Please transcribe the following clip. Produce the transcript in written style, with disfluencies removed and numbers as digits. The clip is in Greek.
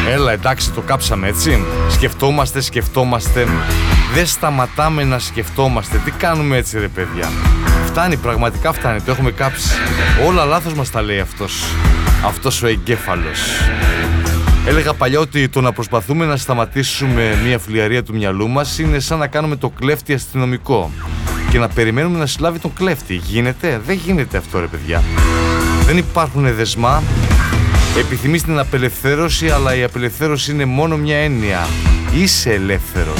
Έλα, εντάξει, το κάψαμε, έτσι. Σκεφτόμαστε. Δεν σταματάμε να σκεφτόμαστε. Τι κάνουμε έτσι, ρε παιδιά? Φτάνει, πραγματικά φτάνει. Το έχουμε κάψει. Όλα λάθος μας τα λέει αυτός ο εγκέφαλος. Έλεγα παλιά ότι το να προσπαθούμε να σταματήσουμε μια φλιαρία του μυαλού μας είναι σαν να κάνουμε το κλέφτη αστυνομικό και να περιμένουμε να συλλάβει τον κλέφτη. Γίνεται? Δεν γίνεται αυτό, ρε παιδιά. Δεν υπάρχουν δεσμά. Επιθυμείς την απελευθέρωση, αλλά η απελευθέρωση είναι μόνο μια έννοια. Είσαι ελεύθερος.